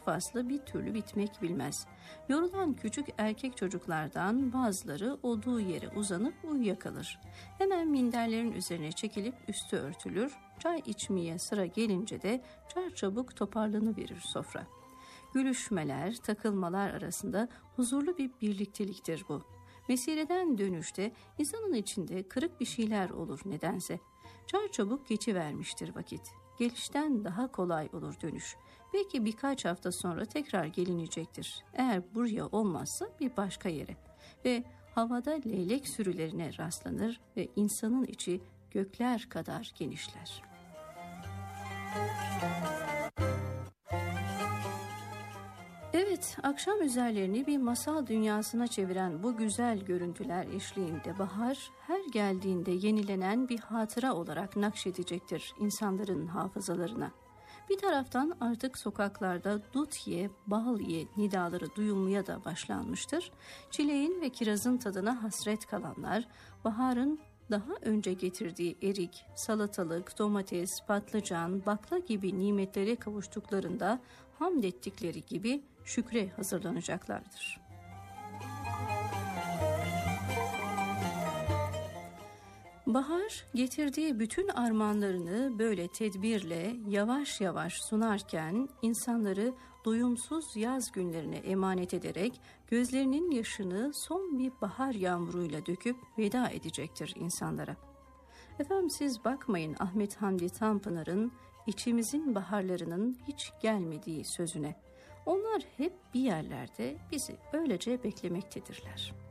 faslı bir türlü bitmek bilmez. Yorulan küçük erkek çocuklardan bazıları olduğu yere uzanıp uyuyakalır. Hemen minderlerin üzerine çekilip üstü örtülür. Çay içmeye sıra gelince de çarçabuk toparlanıverir sofra. Gülüşmeler, takılmalar arasında huzurlu bir birlikteliktir bu. Mesireden dönüşte insanın içinde kırık bir şeyler olur nedense. Çarçabuk geçivermiştir vakit. Gelişten daha kolay olur dönüş. Belki birkaç hafta sonra tekrar gelinecektir. Eğer buraya olmazsa bir başka yere. Ve havada leylek sürülerine rastlanır ve insanın içi gökler kadar genişler. Evet, akşam üzerlerini bir masal dünyasına çeviren bu güzel görüntüler eşliğinde bahar, her geldiğinde yenilenen bir hatıra olarak nakşedecektir insanların hafızalarına. Bir taraftan artık sokaklarda dut ye, bal ye nidaları duyulmaya da başlanmıştır. Çileğin ve kirazın tadına hasret kalanlar, baharın daha önce getirdiği erik, salatalık, domates, patlıcan, bakla gibi nimetlere kavuştuklarında hamd ettikleri gibi şükre hazırlanacaklardır. Bahar getirdiği bütün armağanlarını böyle tedbirle yavaş yavaş sunarken insanları doyumsuz yaz günlerine emanet ederek gözlerinin yaşını son bir bahar yağmuruyla döküp veda edecektir insanlara. Efendim siz bakmayın Ahmet Hamdi Tanpınar'ın içimizin baharlarının hiç gelmediği sözüne. Onlar hep bir yerlerde bizi öylece beklemektedirler.